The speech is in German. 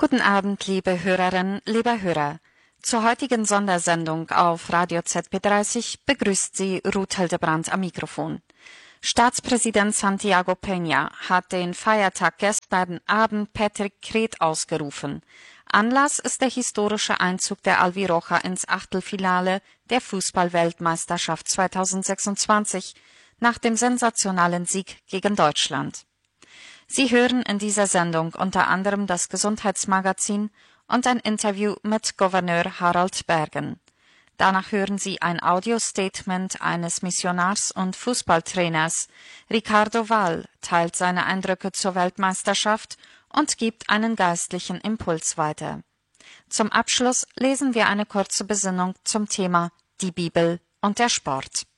Guten Abend, liebe Hörerinnen, lieber Hörer. Zur heutigen Sondersendung auf Radio ZB30 begrüßt Sie Ruth Hildebrandt am Mikrofon. Staatspräsident Santiago Peña hat den Feiertag gestern Abend Patrick Kret ausgerufen. Anlass ist der historische Einzug der Alviroja ins Achtelfinale der Fußball-Weltmeisterschaft 2026 nach dem sensationalen Sieg gegen Deutschland. Sie hören in dieser Sendung unter anderem das Gesundheitsmagazin und ein Interview mit Gouverneur Harald Bergen. Danach hören Sie ein Audiostatement eines Missionars und Fußballtrainers. Ricardo Wall teilt seine Eindrücke zur Weltmeisterschaft und gibt einen geistlichen Impuls weiter. Zum Abschluss lesen wir eine kurze Besinnung zum Thema Die Bibel und der Sport.